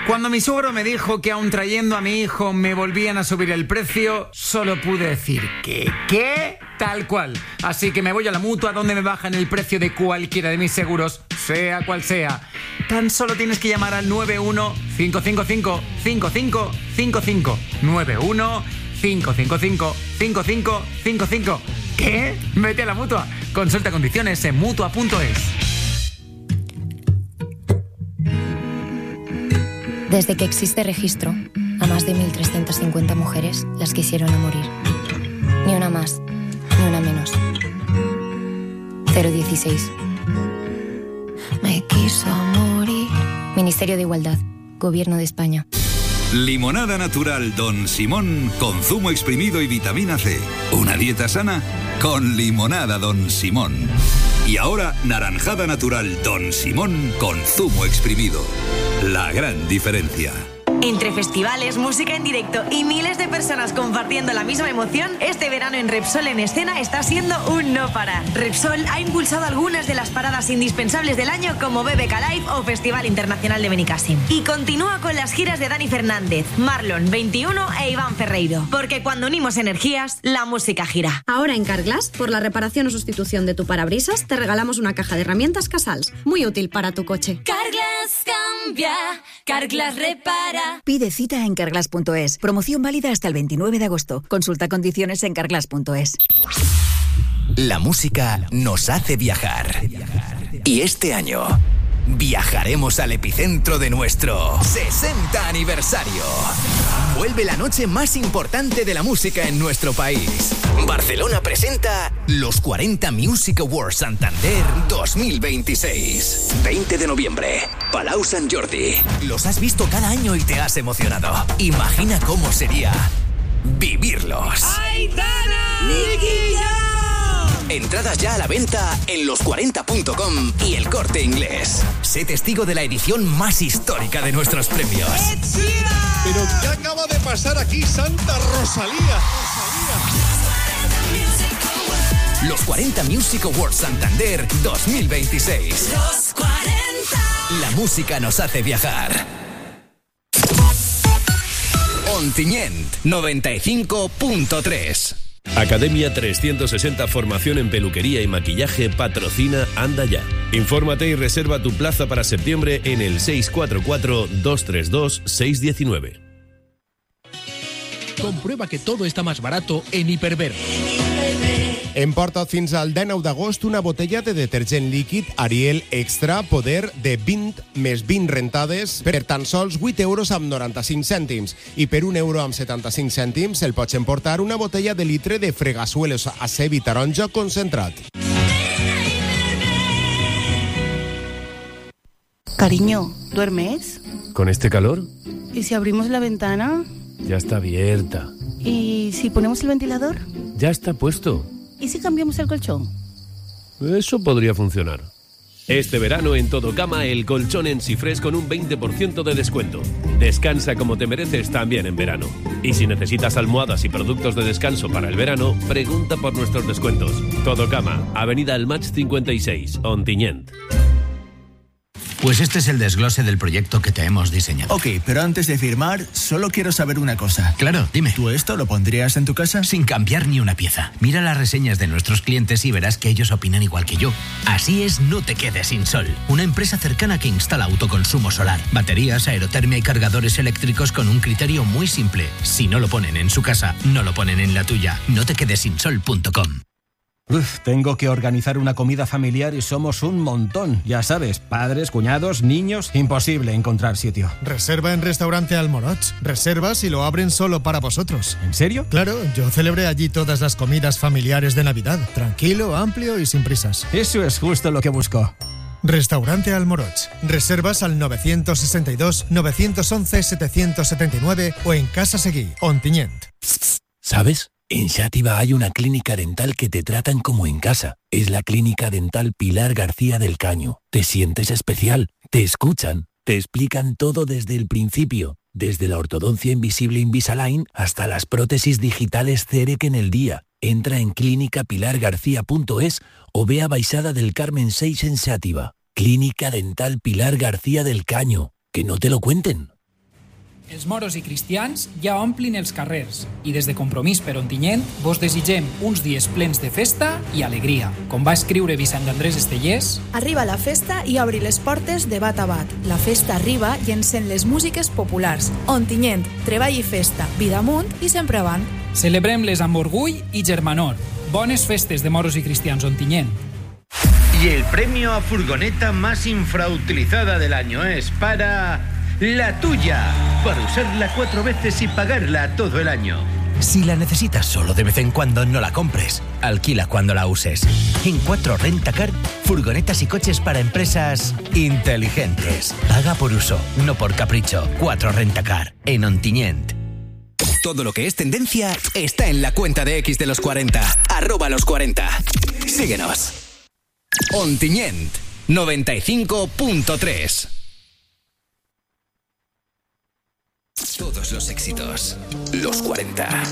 Cuando mi suegro me dijo que aun trayendo a mi hijo me volvían a subir el precio, solo pude decir que ¿qué? Tal cual. Así que me voy a la Mutua, donde me bajan el precio de cualquiera de mis seguros, sea cual sea. Tan solo tienes que llamar al 91-555-5555. 91-555-5555. ¿Qué? Vete a la Mutua. Consulta condiciones en Mutua.es. Desde que existe registro, a más de 1.350 mujeres las quisieron a morir. Ni una más, ni una menos. 016. Me quiso morir. Ministerio de Igualdad, Gobierno de España. Limonada natural Don Simón con zumo exprimido y vitamina C. Una dieta sana con limonada Don Simón. Y ahora naranjada natural Don Simón con zumo exprimido. La gran diferencia. Entre festivales, música en directo y miles de personas compartiendo la misma emoción, este verano en Repsol en Escena está siendo un no parar. Repsol ha impulsado algunas de las paradas indispensables del año, como BBK Live o Festival Internacional de Benicàssim. Y continúa con las giras de Dani Fernández, Marlon 21 e Iván Ferreiro. Porque cuando unimos energías, la música gira. Ahora en Carglass, por la reparación o sustitución de tu parabrisas, te regalamos una caja de herramientas Casals, muy útil para tu coche. Carglass cambia, Carglass repara. Pide cita en Carglass.es. Promoción válida hasta el 29 de agosto. Consulta condiciones en Carglass.es. La música nos hace viajar. Y este año viajaremos al epicentro de nuestro 60 aniversario. Vuelve la noche más importante de la música en nuestro país. Barcelona presenta los 40 Music Awards Santander 2026. 20 de noviembre, Palau Sant Jordi. Los has visto cada año y te has emocionado. Imagina cómo sería vivirlos. ¡Aitana! ¡Nicky Jam! Entradas ya a la venta en los40.com y El Corte Inglés. Sé testigo de la edición más histórica de nuestros premios. ¿Pero qué acaba de pasar aquí, Santa Rosalía? Los 40 Music Awards Santander 2026. Los 40. La música nos hace viajar. Ontinyent 95.3. Academia 360 Formación en Peluquería y Maquillaje patrocina Anda Ya. Infórmate y reserva tu plaza para septiembre en el 644-232-619. Comprueba que todo está más barato en Hiperver. Emporta't fins al 19 d'agost una botella de detergent líquid Ariel Extra Poder de 20 més 20 rentades per tan sols 8 euros amb 95 cèntims. I per 1 euro amb 75 cèntims el pots emportar una botella de litre de fregasuelos a ceba i taronja concentrat. Cariño, ¿duermes? ¿Con este calor? ¿Y si abrimos la ventana? Ya está abierta. ¿Y si ponemos el ventilador? Ya está puesto. ¿Y si cambiamos el colchón? Eso podría funcionar. Este verano en Todocama el colchón en Sifrés con un 20% de descuento. Descansa como te mereces también en verano. Y si necesitas almohadas y productos de descanso para el verano, pregunta por nuestros descuentos. Todocama, Avenida El Match 56, Ontinyent. Pues este es el desglose del proyecto que te hemos diseñado. Ok, pero antes de firmar, solo quiero saber una cosa. Claro, dime. ¿Tú esto lo pondrías en tu casa? Sin cambiar ni una pieza. Mira las reseñas de nuestros clientes y verás que ellos opinan igual que yo. Así es No Te Quedes Sin Sol, una empresa cercana que instala autoconsumo solar, baterías, aerotermia y cargadores eléctricos con un criterio muy simple. Si no lo ponen en su casa, no lo ponen en la tuya. notequedesinsol.com. Tengo que organizar una comida familiar y somos un montón. Ya sabes, padres, cuñados, niños, imposible encontrar sitio. Reserva en Restaurante Almoroch. Reservas y lo abren solo para vosotros. ¿En serio? Claro, yo celebré allí todas las comidas familiares de Navidad. Tranquilo, amplio y sin prisas. Eso es justo lo que busco. Restaurante Almoroch. Reservas al 962-911-779 o en Casa Seguí, Ontinyent. ¿Sabes? En Xàtiva hay una clínica dental que te tratan como en casa. Es la Clínica Dental Pilar García del Caño. Te sientes especial, te escuchan, te explican todo desde el principio. Desde la ortodoncia invisible Invisalign hasta las prótesis digitales CEREC en el día. Entra en clínicapilargarcía.es o ve a Baixada del Carmen 6 en Xàtiva. Clínica Dental Pilar García del Caño. Que no te lo cuenten. Els moros i cristians ja omplin els carrers i des de Compromís per Ontinyent vos desitgem uns dies plens de festa i alegria. Com va escriure Vicent Andrés Estellers, arriba la festa i obri les portes de bat a bat. La festa arriba i encén les músiques populars. Ontinyent, treball i festa, vida amunt i sempre avant. Celebrem-les amb orgull i germanor. Bones festes de moros i cristians, Ontinyent. Y el premio a furgoneta más infrautilizada del año es para La Tuya, para usarla 4 veces y pagarla todo el año. Si la necesitas solo de vez en cuando, no la compres. Alquila cuando la uses. En 4 Rentacar, furgonetas y coches para empresas inteligentes. Paga por uso, no por capricho. 4 Rentacar, en Ontinyent. Todo lo que es tendencia está en la cuenta de X de los 40, @los40. Síguenos. Ontinyent 95.3. Todos los éxitos. Los 40.